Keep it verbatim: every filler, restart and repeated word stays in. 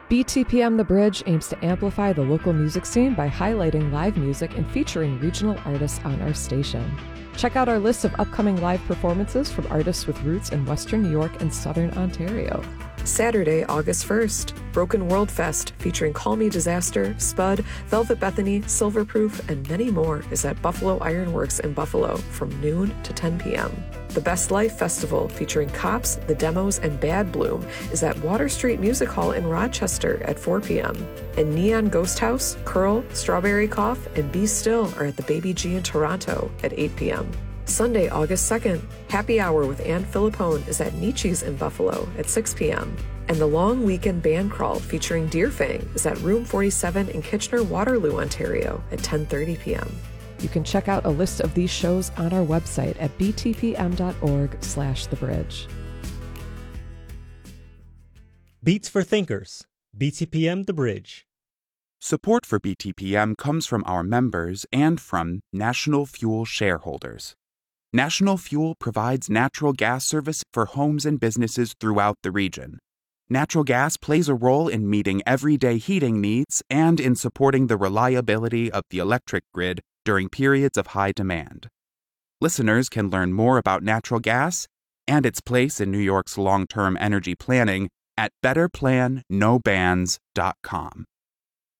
B T P M The Bridge aims to amplify the local music scene by highlighting live music and featuring regional artists on our station. Check out our list of upcoming live performances from artists with roots in Western New York and Southern Ontario. Saturday, August first, Broken World Fest featuring Call Me Disaster, Spud, Velvet Bethany, Silverproof, and many more is at Buffalo Ironworks in Buffalo from noon to ten p.m. The Best Life Festival featuring Cops, The Demos, and Bad Bloom is at Water Street Music Hall in Rochester at four p.m. And Neon Ghost House, Curl, Strawberry Cough, and Be Still are at the Baby G in Toronto at eight p.m. Sunday, August second, Happy Hour with Ann Philippone is at Nietzsche's in Buffalo at six p.m. And the Long Weekend Band Crawl featuring Deerfang is at Room forty-seven in Kitchener-Waterloo, Ontario at ten thirty p.m. You can check out a list of these shows on our website at b t p m dot org slash the bridge. Beats for Thinkers, B T P M The Bridge. Support for B T P M comes from our members and from National Fuel shareholders. National Fuel provides natural gas service for homes and businesses throughout the region. Natural gas plays a role in meeting everyday heating needs and in supporting the reliability of the electric grid during periods of high demand. Listeners can learn more about natural gas and its place in New York's long-term energy planning at better plan no bans dot com.